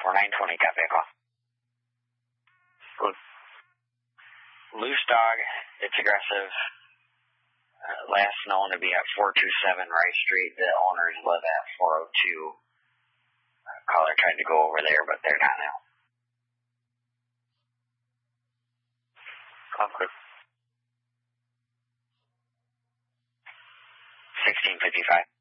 4920, copy a call. Loose dog, it's aggressive. Last known to be at 427 Rice Street. The owners live at 402. Caller tried to go over there, but they're not now. Concord. 1655.